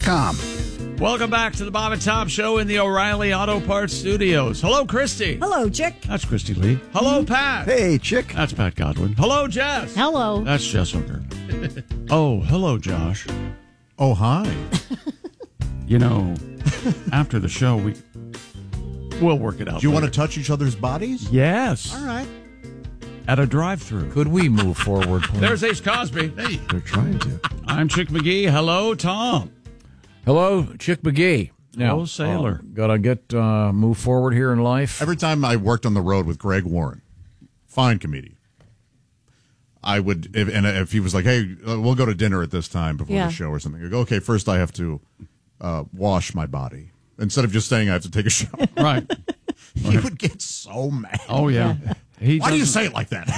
O'ReillyAuto.com. Welcome back to the Bob and Tom Show in the O'Reilly Auto Parts Studios. Hello, Christy. Hello, Chick. That's Christy Lee. Hello, Pat. Hey, Chick. That's Pat Godwin. Hello, Jess. Hello. That's Jess Hooker. Oh, hello, Josh. Oh, hi. You know, after the show, we'll work it out. Do you want to touch each other's bodies? Yes. All right. At a drive-thru. Could we move forward, please? There's Ace Cosby. Hey. They're trying to. I'm Chick McGee. Hello, Tom. Hello, Chick McGee. Now, Hello, Sailor. Gotta get move forward here in life. Every time I worked on the road with Greg Warren, fine comedian, I would, if he was like, hey, we'll go to dinner at this time before the show or something, I'd go, okay, first I have to wash my body. Instead of just saying I have to take a shower. Right. He would get so mad. Oh, yeah. Why do you say it like that?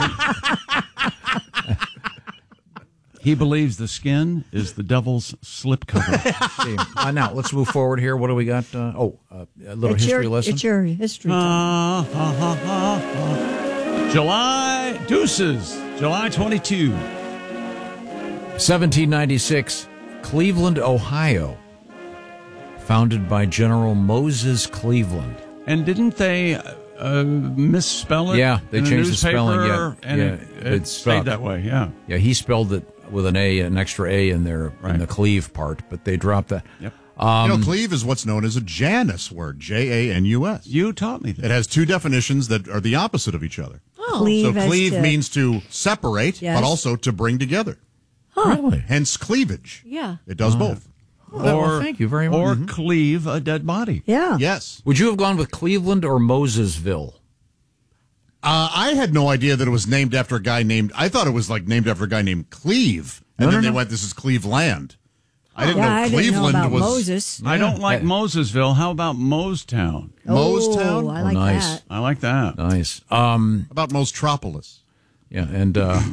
He believes the skin is the devil's slipcover. Now, let's move forward here. What do we got? A little history lesson. It's your history. July 22. 1796, Cleveland, Ohio. Founded by General Moses Cleveland. And didn't they misspell it? Yeah, they in a changed the newspaper, spelling, yeah. And Yeah, it it stayed stuck. that way, yeah. Yeah, he spelled it with an A, an extra A in there, Right. in the Cleve part, but they dropped that. Yep. Cleave is what's known as a Janus word, Janus. You taught me that. It has two definitions that are the opposite of each other. Cleave So as cleave to- means to separate, Yes. but also to bring together. Really? Hence cleavage. Yeah. It does both. Well, thank you very much. Or cleave a dead body. Yeah. Yes. Would you have gone with Cleveland or Mosesville? I had no idea that it was named after a guy named. I thought it was like named after a guy named Cleve, and then they went, "This is Cleveland." I didn't know I didn't know Cleveland about was Moses. I don't like Mosesville. How about Mosetown? Mosetown. Oh, I like nice. that. I like that. Nice. About Mostropolis. Yeah, and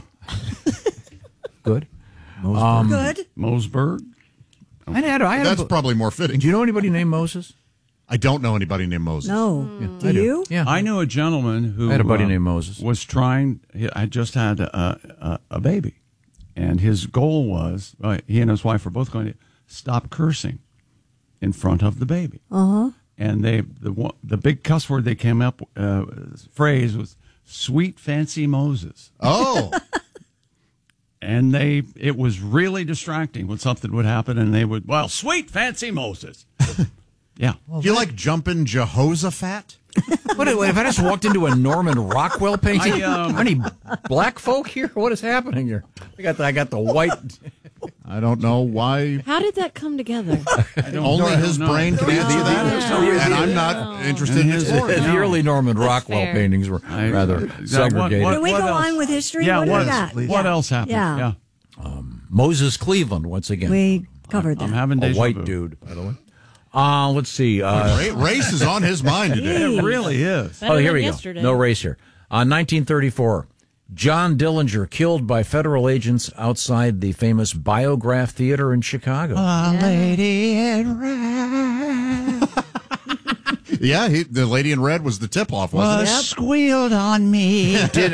good. Good. Mosburg? I had That's probably more fitting. Do you know anybody named Moses? I don't know anybody named Moses. No. I Do you? Yeah, I knew a gentleman who I had a buddy named Moses. was trying. I just had a baby, and his goal was he and his wife were both going to stop cursing in front of the baby. And the big cuss word they came up phrase was "sweet fancy Moses," Oh, and it was really distracting when something would happen, and they would sweet fancy Moses. Yeah. do you like jumping Jehoshaphat? What if I just walked into a Norman Rockwell painting? I, Any black folk here? What is happening here? I got the white. I don't know why. How did that come together? Only his brain can answer that, and I'm not interested in exploring. The early Norman Rockwell fair. paintings were rather segregated. Can we What go else? on with history? Yeah. What do we What, got? what Yeah. else happened? Yeah. Moses Cleveland once again. We covered I'm that. having A deja white vu. dude, by the way. Let's see. Race is on his mind today. It really is. Better here than we yesterday. go. No race here. 1934, John Dillinger killed by federal agents outside the famous Biograph Theater in Chicago. Yeah, the lady in red was the tip-off, wasn't it? Squealed on me. Did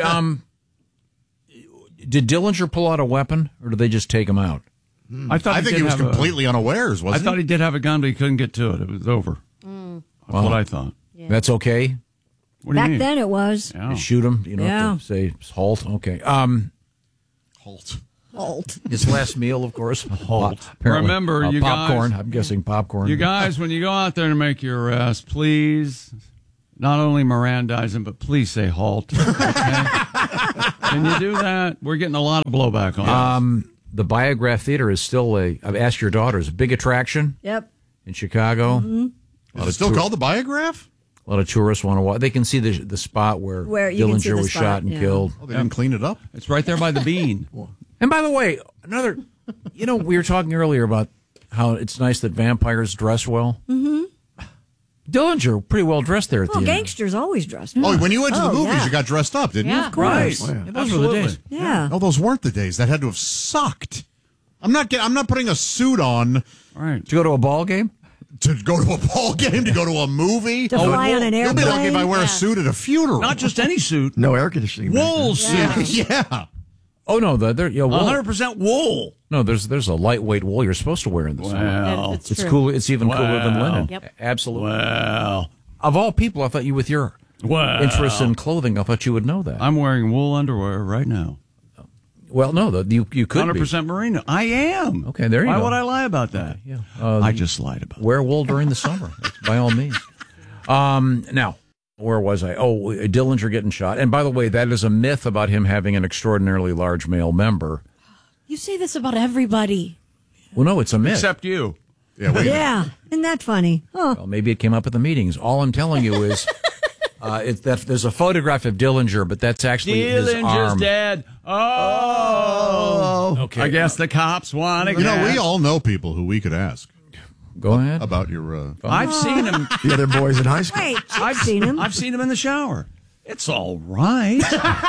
Dillinger pull out a weapon, or did they just take him out? I thought I think he was completely unawares, I wasn't thought he did have a gun, but he couldn't get to it. It was over. That's what I thought. That's okay. What do you Back mean? then it was. Yeah. Shoot him. You know, Yeah. to say halt. Okay. Halt. Alt. His last meal, of course. Halt. Remember, you popcorn. guys- I'm guessing popcorn. You guys, when you go out there to make your arrest, please not only Mirandize him, but please say halt. Okay? Can you do that? We're getting a lot of blowback on this. The Biograph Theater is still I've asked your daughter, is a big attraction Yep. in Chicago. Is it still called the Biograph? A lot of tourists want to watch. They can see the spot where you can see Dillinger the was spot, shot and yeah. killed. Oh, they didn't clean it up? It's right there by the bean. And by the way, another, we were talking earlier about how it's nice that vampires dress well. Mm-hmm. Dillinger, pretty well dressed there at the Well, end. gangsters always dressed. Oh, when you went to the Oh, movies, yeah. you got dressed up, didn't you? Yeah. Of course. Right. Yeah, those were the days. Yeah. No, those weren't the days. That had to have sucked. I'm not putting a suit on Right. To go to a ball game? to go to a ball game, to go to a movie. To fly on an You'll be lucky if I airplane. wear a suit at a funeral. Not just any suit. No air conditioning. back Wool suit. Yeah. Oh no, wool. 100% wool. No, there's a lightweight wool you're supposed to wear in the summer. Well, It's It's true. cool. It's even cooler than linen. Yep. Absolutely. well, Of all people, I thought you, with your interest in clothing, I thought you would know that. I'm wearing wool underwear right now. Well, no, you could 100% merino. I am. Okay, there you Why go. would I lie about that? Yeah. I just lied about it. Wear wool during the summer, by all means. Now, where was I? Oh, Dillinger getting shot. And by the way, that is a myth about him having an extraordinarily large male member. You say this about everybody. Well, no, it's a myth. Except you. Yeah, wait. Yeah. Isn't that funny? Oh, Well, maybe it came up at the meetings. All I'm telling you is there's a photograph of Dillinger, but that's actually his Dillinger's arm. dead. Oh. Okay. I guess the cops want to You know, we all know people who we could ask Go ahead. about your. I've seen him. The other boys in high school. wait. I've seen him. I've seen him in the shower. It's all right.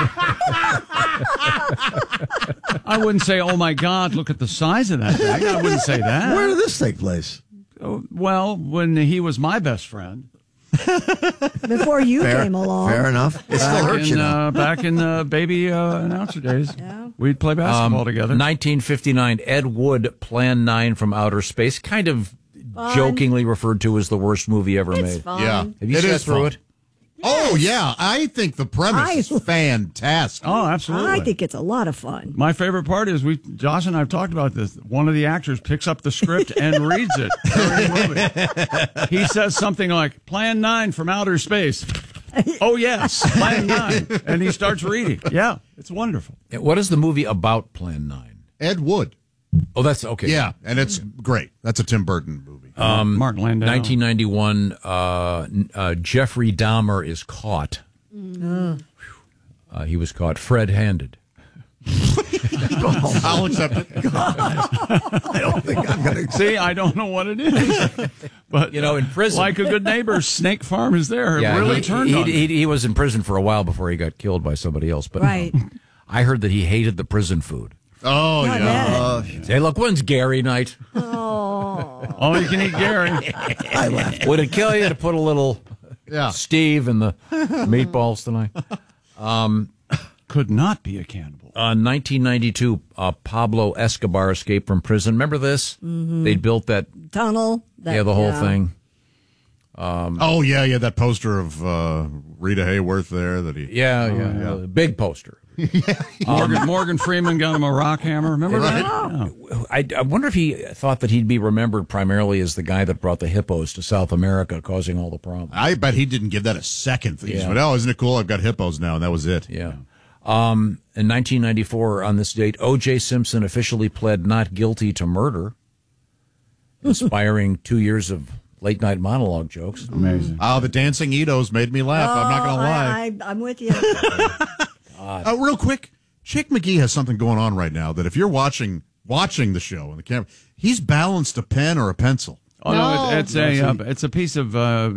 I wouldn't say, oh my God, look at the size of that thing. I wouldn't say that. Where did this take place? Well, when he was my best friend. Before you came along. Fair enough. It still hurts you now. Back in the baby announcer days. Yeah. We'd play basketball together. 1959, Ed Wood, Plan 9 from Outer Space, kind of jokingly referred to as the worst movie ever It's made. fun. Yeah. Have you It sat is through fun. it? Oh, yeah. I think the premise is fantastic. Oh, absolutely. I think it's a lot of fun. My favorite part is Josh and I have talked about this. One of the actors picks up the script and reads it during the movie. He says something like, Plan 9 from outer space. Oh, yes, Plan 9. And he starts reading. Yeah, it's wonderful. What is the movie about, Plan 9? Ed Wood. Oh, that's okay. Yeah, and it's great. That's a Tim Burton movie. Mark Landau. 1991, Jeffrey Dahmer is caught. He was caught red-handed. I'll accept it. I don't think I'm going to. See, I don't know what it is. But, You know, in prison. like a good neighbor, Snake Farm is there. It really turned on me. he was in prison for a while before he got killed by somebody else. But Right. I heard that he hated the prison food. Oh, Not yeah. bad. Hey, look, when's Gary night? All you can eat Gary. I laughed. Would it kill you to put a little Yeah. Steve in the meatballs tonight? Could not be a cannibal. 1992, Pablo Escobar escaped from prison. Remember this? They built that, Tunnel. the whole thing. Oh, yeah. That poster of Rita Hayworth there that he. Yeah. Big poster. Morgan Freeman got him a rock hammer. Remember that? Yeah. I wonder if he thought that he'd be remembered primarily as the guy that brought the hippos to South America, causing all the problems. I bet he didn't give that a second. He just Yeah. went, oh, isn't it cool? I've got hippos now, and that was it. Yeah. In 1994, on this date, O.J. Simpson officially pled not guilty to murder, inspiring 2 years of late-night monologue jokes. Amazing. Oh, the dancing Edos made me laugh. I'm not going to lie. I'm with you. Real quick, Chick McGee has something going on right now that if you're watching the show on the camera, he's balanced a pen or a pencil. Oh no, it's a piece of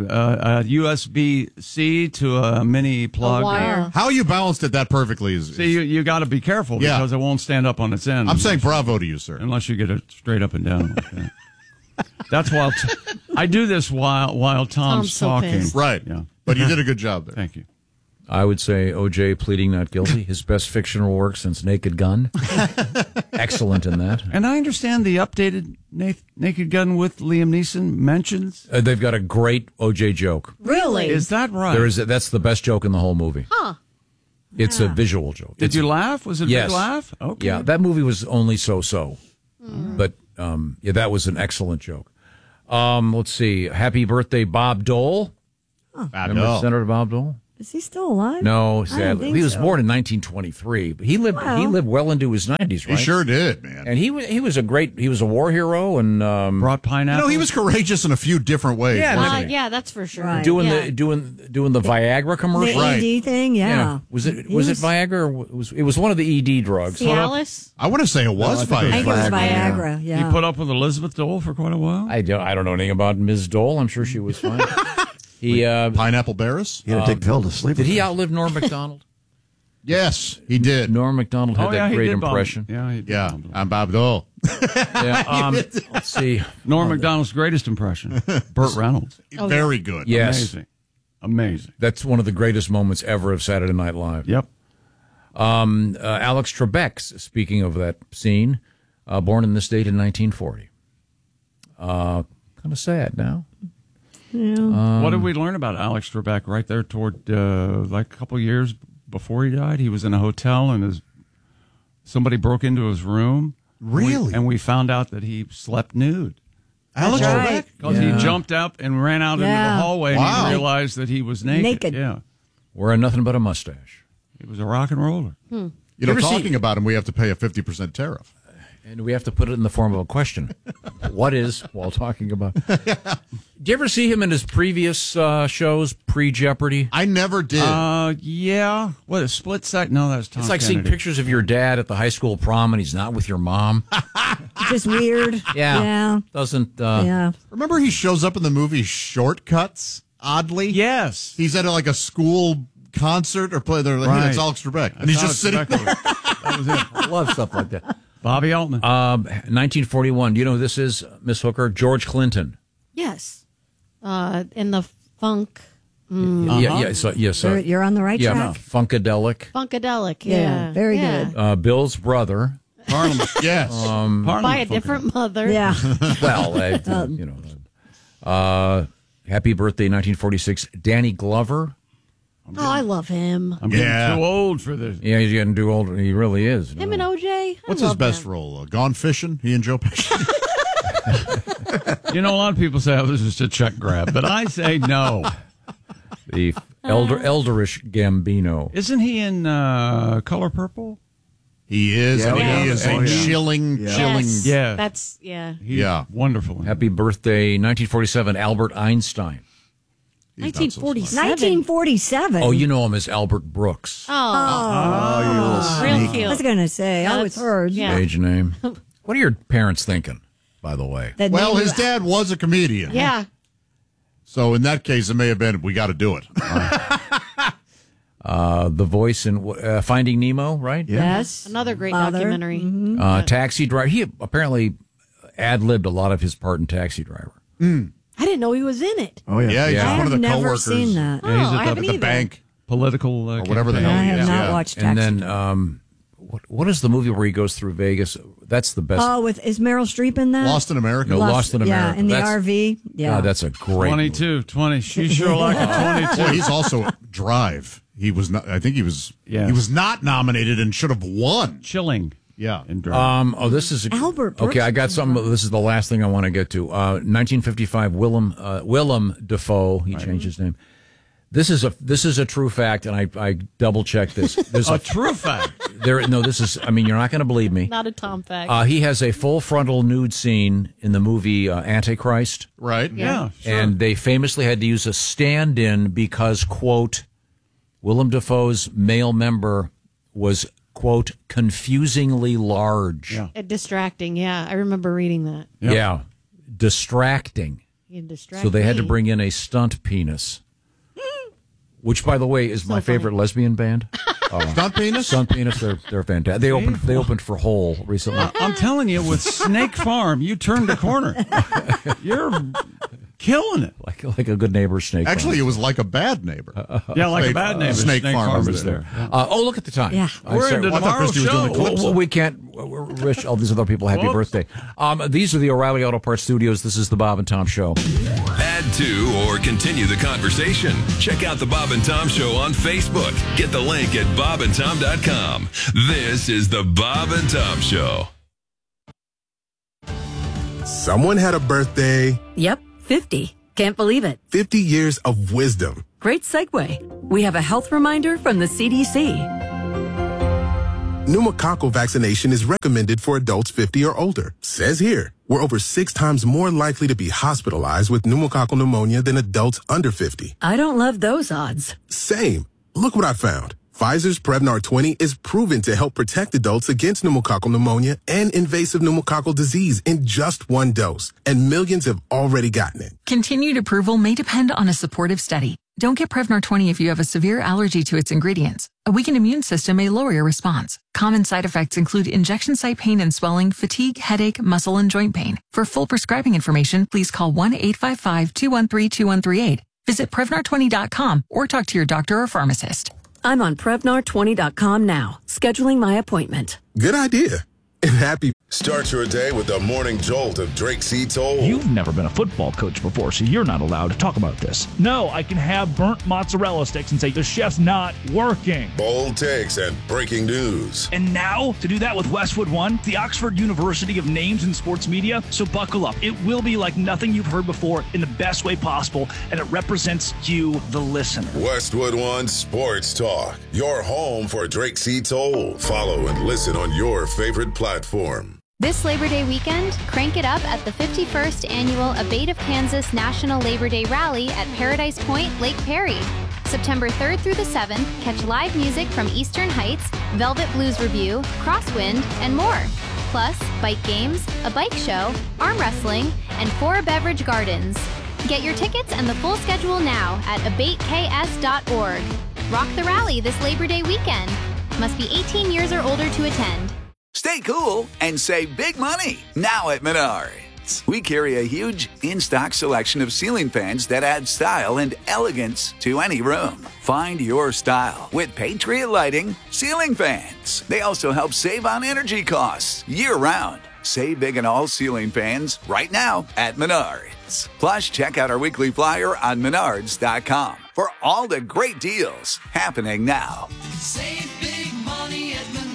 USB-C to a mini plug. wire. How you balanced it that perfectly is. See, you got to be careful Yeah. because it won't stand up on its end. I'm saying bravo to you, sir. unless you get it straight up and down like that. That's while I do this while Tom's so talking. pissed. Right. Yeah. But you did a good job there. Thank you. I would say O.J. pleading not guilty, his best fictional work since Naked Gun. Excellent in that. And I understand the updated Naked Gun with Liam Neeson mentions. They've got a great O.J. joke. Really? Is that right? That's the best joke in the whole movie. Huh. It's a visual joke. Did you laugh? Was it a Yes. big laugh? Okay. Yeah, that movie was only so-so. But, that was an excellent joke. Let's see. Happy birthday, Bob Dole. Remember Senator Bob Dole? Is he still alive? No, I don't sadly. think He was so. born in 1923. But he lived well into his 90s, He right? sure did, man. And he was a war hero and Brought pineapple. He was courageous in a few different ways. Yeah, wasn't he? Uh, Yeah, that's for sure. Right. doing Yeah. the Viagra The commercial. Right. ED thing, yeah. Was it He was it Viagra or it was one of the ED drugs? Cialis? I want to say it was I think I Viagra. think it was Viagra, Viagra, He yeah. put up with Elizabeth Dole for quite a while. I don't know anything about Ms. Dole. I'm sure she was fine. He Pineapple Barris? You had to take pill to sleep. did with he it. outlive Norm Macdonald? Yes, he did. Norm Macdonald had that he great did bump. impression. Yeah, he did. Yeah, bump. I'm Bob Dole. Yeah, let's see. Norm Macdonald's greatest impression. Burt Reynolds. Very good. Yes, Amazing. Amazing. that's one of the greatest moments ever of Saturday Night Live. Yep. Alex Trebek, speaking of that scene, born in this date in 1940. Kind of sad now. What did we learn about Alex Trebek right there toward like a couple years before he died? He was in a hotel and somebody broke into his room. Really? And we found out that he slept nude. Alex That's Trebek? right. Because he jumped up and ran out into the hallway Wow. and he realized that he was naked. Yeah. Wearing nothing but a mustache. He was a rock and roller. You know, ever see- talking about him, we have to pay a 50% tariff. And we have to put it in the form of a question. What is, while talking about... Do you ever see him in his previous shows, pre-Jeopardy? I never did. Yeah. What, a split second? No, that's Tom It's like Kennedy. seeing pictures of your dad at the high school prom and he's not with your mom. Just weird. Yeah. Doesn't... Yeah. Remember he shows up in the movie Shortcuts, oddly? Yes. He's at like a school concert or play. They're like, hey, that's Alex Trebek. And he's just sitting there. That was it. I love stuff like that. Bobby Altman. 1941. Do you know who this is, Miss Hooker? George Clinton. Yes. In the funk, Yes. You're on the right Yeah, track. Funkadelic. Funkadelic. Yeah, Yeah. very Yeah. good. Bill's brother. Parliament. Yes. Parliament By a Funkadelic. different mother. Yeah. Well, happy birthday, 1946. Danny Glover. Oh, I love him. I'm getting Yeah. too old for this. Yeah, he's getting too old. He really is. Him and OJ. What's his best role? Gone Fishing? He and Joe Pesci? You know, a lot of people say, oh, this is just a check grab, but I say no. The elderish Gambino. Isn't he in Color Purple? He is. Yeah, and yeah. he is Oh, a yeah. chilling. Yes. Yeah. That's, yeah. He's Yeah. wonderful. Happy birthday, 1947, Albert Einstein. He's not so smart. 1947. 1947. Oh, you know him as Albert Brooks. Oh, real I cute. was going to say, I always That's- heard yeah. Age name. What are your parents thinking, by the way? that. Well, name- his dad was a comedian. Yeah. So in that case, it may have been, we got to do it. The voice in Finding Nemo, right? Yes. Another great Father. documentary. Taxi Driver. He apparently ad-libbed a lot of his part in Taxi Driver. I didn't know he was in it. Oh, yeah. Yeah, he's Yeah. just I one of have the never coworkers. seen that. Yeah, he's Oh, I at haven't the either. Bank. political Or whatever the campaign. hell I he have is. not Yeah. watched And Taxi. then, what is the movie where he goes through Vegas? That's the best. Is Meryl Streep in that? Lost in America. No, Lost in America. Yeah, in the That's- RV. Yeah. God, that's a great 22, 20. She sure like a 22. Well, he's also Drive. He was not. I think he was. Yeah. He was not nominated and should have won. Chilling. Yeah. In drama. This is Albert Brooks Okay, I got is something. This is the last thing I want to get to. 1955, Willem Dafoe. He changed his name. This is a true fact, and I double checked this. There's a true fact. This is. I mean, you're not going to believe me. Not a Tom fact. He has a full frontal nude scene in the movie Antichrist. Right. Yeah, sure. And they famously had to use a stand-in because, quote, Willem Dafoe's male member was, quote, confusingly large. Yeah. Distracting. Yeah. I remember reading that. Yep. Yeah. Distracting. You distract So they had to me. bring in a stunt penis, which, by the way, is my favorite lesbian band. Stunt penis. Stunt penis, they're fantastic. They opened for Hole recently. I'm telling you, with Snake Farm, you turned the corner. You're killing it. like a good neighbor snake. Actually, it was like a bad neighbor. Yeah, like Snake- a bad neighbor. Snake Farm is was there. Look at the time. Yeah. I'm We're sorry. into I thought tomorrow's Christy was doing the show. clip. Well, we can't. Rich, all these other people, happy Whoops. birthday. These are the O'Reilly Auto Parts Studios. This is the Bob and Tom Show. Add to or continue the conversation. Check out the Bob and Tom Show on Facebook. Get the link at bobandtom.com. This is the Bob and Tom Show. Someone had a birthday. Yep, 50. Can't believe it. 50 years of wisdom. Great segue. We have a health reminder from the CDC. Pneumococcal vaccination is recommended for adults 50 or older. Says here, we're over 6 times more likely to be hospitalized with pneumococcal pneumonia than adults under 50. I don't love those odds. Same. Look what I found. Pfizer's Prevnar 20 is proven to help protect adults against pneumococcal pneumonia and invasive pneumococcal disease in just 1 dose. And millions have already gotten it. Continued approval may depend on a supportive study. Don't get Prevnar 20 if you have a severe allergy to its ingredients. A weakened immune system may lower your response. Common side effects include injection site pain and swelling, fatigue, headache, muscle, and joint pain. For full prescribing information, please call 1-855-213-2138. Visit Prevnar20.com or talk to your doctor or pharmacist. I'm on Prevnar20.com now, scheduling my appointment. Good idea. And happy. Start your day with the morning jolt of Drake C. Toll. You've never been a football coach before, so you're not allowed to talk about this. No, I can have burnt mozzarella sticks and say the chef's not working. Bold takes and breaking news. And now, to do that with Westwood One, the Oxford University of Names in Sports Media. So buckle up. It will be like nothing you've heard before in the best way possible, and it represents you, the listener. Westwood One Sports Talk, your home for Drake C. Toll. Follow and listen on your favorite platform. This Labor Day weekend, crank it up at the 51st Annual Abate of Kansas National Labor Day Rally at Paradise Point, Lake Perry. September 3rd through the 7th, catch live music from Eastern Heights, Velvet Blues Review, Crosswind, and more. Plus, bike games, a bike show, arm wrestling, and 4 beverage gardens. Get your tickets and the full schedule now at abateks.org. Rock the rally this Labor Day weekend. Must be 18 years or older to attend. Stay cool and save big money now at Menards. We carry a huge in-stock selection of ceiling fans that add style and elegance to any room. Find your style with Patriot Lighting ceiling fans. They also help save on energy costs year-round. Save big on all ceiling fans right now at Menards. Plus, check out our weekly flyer on Menards.com for all the great deals happening now. Save big money at Menards.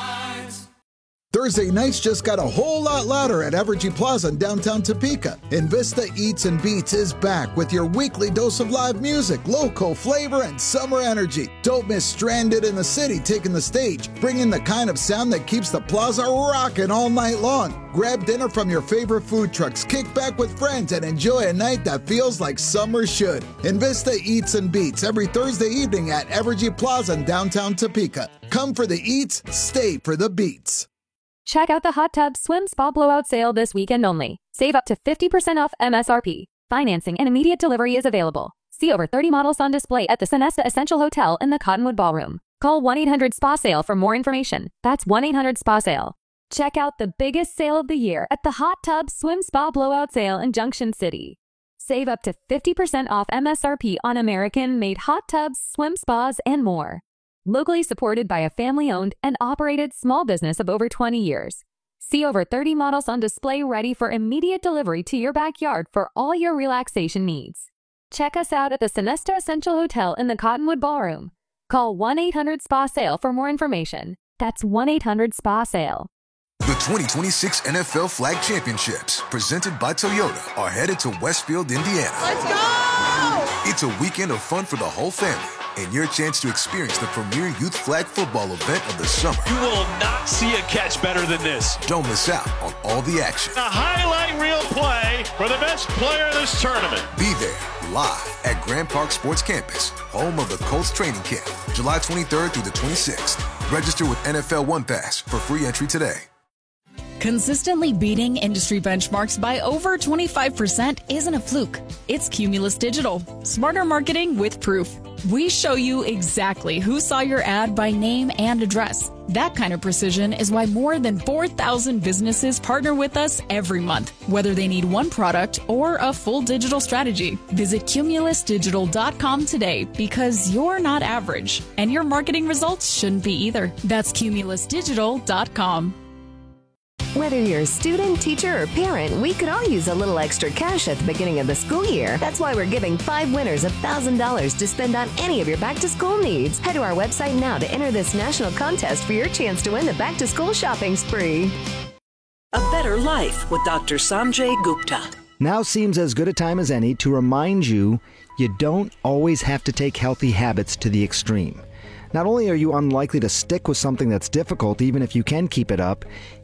Thursday nights just got a whole lot louder at Evergy Plaza in downtown Topeka. Invista Eats and Beats is back with your weekly dose of live music, local flavor, and summer energy. Don't miss Stranded in the City taking the stage, bringing the kind of sound that keeps the plaza rocking all night long. Grab dinner from your favorite food trucks, kick back with friends, and enjoy a night that feels like summer should. Invista Eats and Beats every Thursday evening at Evergy Plaza in downtown Topeka. Come for the eats, stay for the beats. Check out the Hot Tub Swim Spa Blowout Sale this weekend only. Save up to 50% off MSRP. Financing and immediate delivery is available. See over 30 models on display at the Sonesta Essential Hotel in the Cottonwood Ballroom. Call 1-800-SPA-SALE for more information. That's 1-800-SPA-SALE. Check out the biggest sale of the year at the Hot Tub Swim Spa Blowout Sale in Junction City. Save up to 50% off MSRP on American-made hot tubs, swim spas, and more. Locally supported by a family-owned and operated small business of over 20 years. See over 30 models on display ready for immediate delivery to your backyard for all your relaxation needs. Check us out at the Sonesta Essential Hotel in the Cottonwood Ballroom. Call 1-800-SPA-SALE for more information. That's 1-800-SPA-SALE. The 2026 NFL Flag Championships, presented by Toyota, are headed to Westfield, Indiana. Let's go! It's a weekend of fun for the whole family and your chance to experience the premier youth flag football event of the summer. You will not see a catch better than this. Don't miss out on all the action. A highlight reel play for the best player in this tournament. Be there live at Grand Park Sports Campus, home of the Colts training camp, July 23rd through the 26th. Register with NFL One Pass for free entry today. Consistently beating industry benchmarks by over 25% isn't a fluke. It's Cumulus Digital. Smarter marketing with proof. We show you exactly who saw your ad by name and address. That kind of precision is why more than 4,000 businesses partner with us every month, whether they need one product or a full digital strategy. Visit cumulusdigital.com today because you're not average, and your marketing results shouldn't be either. That's cumulusdigital.com. Whether you're a student, teacher, or parent, we could all use a little extra cash at the beginning of the school year. That's why we're giving 5 winners $1,000 to spend on any of your back-to-school needs. Head to our website now to enter this national contest for your chance to win the back-to-school shopping spree. A better life with Dr. Sanjay Gupta. Now seems as good a time as any to remind you don't always have to take healthy habits to the extreme. Not only are you unlikely to stick with something that's difficult, even if you can keep it up,